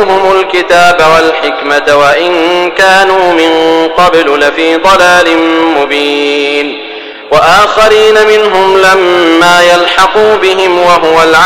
ويعلمهم الكتاب والحكمة وإن كانوا من قبل لفي ضلال مبين وآخرين منهم لما يلحقوا بهم وهو